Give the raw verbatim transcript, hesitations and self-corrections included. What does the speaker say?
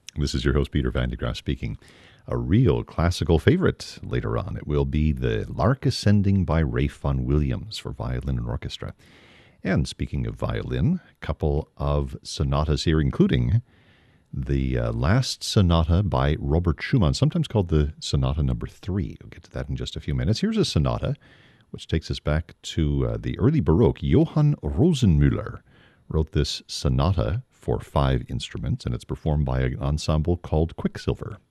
This is your host, Peter Van de Graaf, speaking. A real classical favorite later on. It will be the Lark Ascending by Ralph Vaughan Williams for violin and orchestra. And speaking of violin, a couple of sonatas here, including the uh, last sonata by Robert Schumann, sometimes called the Sonata Number Three. We'll get to that in just a few minutes. Here's a sonata which takes us back to uh, the early Baroque. Johann Rosenmüller wrote this sonata for five instruments, and it's performed by an ensemble called Quicksilver.